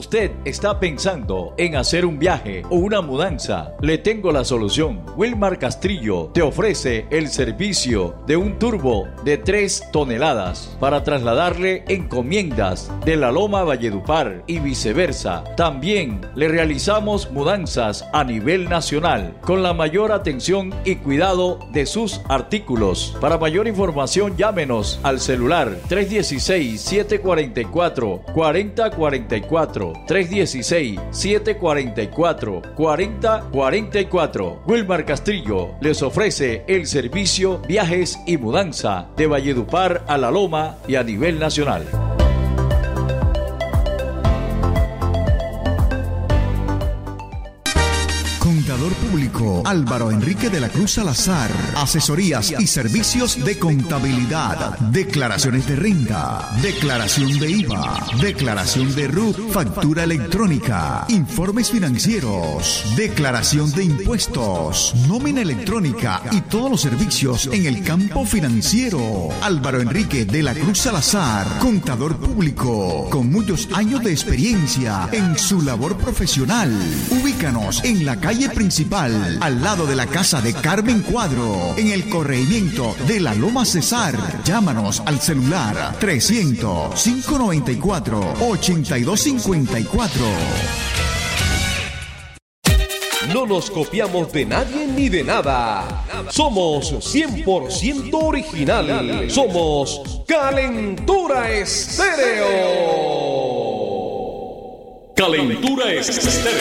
usted está pensando en hacer un viaje o una mudanza, le tengo la solución. Wilmar Castrillo te ofrece el servicio de un turbo de 3 toneladas para trasladarle encomiendas de La Loma a Valledupar y viceversa. También le realizamos mudanzas a nivel nacional con la mayor atención y cuidado de sus artículos. Para mayor información, llámenos al celular 316-744-4044, 316-744-4044. Wilmar Castrillo les ofrece el servicio viajes y mudanza de Valledupar a La Loma y a nivel nacional. Contador público Álvaro Enrique de la Cruz Salazar. Asesorías y servicios de contabilidad, declaraciones de renta, declaración de IVA, declaración de RUT, factura electrónica, informes financieros, declaración de impuestos, nómina electrónica y todos los servicios en el campo financiero. Álvaro Enrique de la Cruz Salazar, contador público con muchos años de experiencia en su labor profesional. Ubícanos en la calle principal, al lado de la casa de Carmen Cuadro, en el corregimiento de La Loma Cesar. Llámanos al celular 300-594-8254. No nos copiamos de nadie ni de nada. Somos 100% original. Somos Calentura Estéreo. Calentura Estéreo.